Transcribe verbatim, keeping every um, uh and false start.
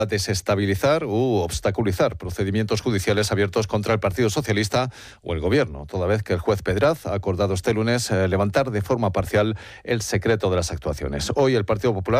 desestabilizar u obstaculizar procedimientos judiciales abiertos contra el Partido Socialista o el Gobierno, toda vez que el juez Pedraz ha acordado este lunes eh, levantar de forma parcial el secreto de las actuaciones. Hoy el Partido Popular